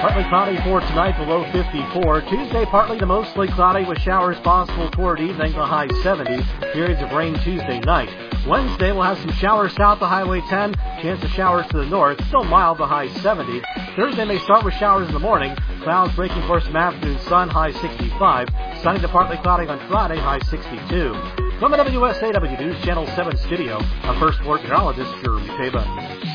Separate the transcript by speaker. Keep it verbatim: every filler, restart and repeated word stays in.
Speaker 1: Partly cloudy for tonight, the low fifty-four. Tuesday, partly to mostly cloudy with showers possible toward evening, the high seventy. Periods of rain Tuesday night. Wednesday, we'll have some showers south of Highway ten. Chance of showers to the north. Still mild, the high seventy. Thursday may start with showers in the morning. Clouds breaking for some afternoon sun, high sixty-five. Sunny to partly cloudy on Friday, high sixty-two. From the W S A W News Channel seven studio, a First Alert meteorologist, Jeremy Taban.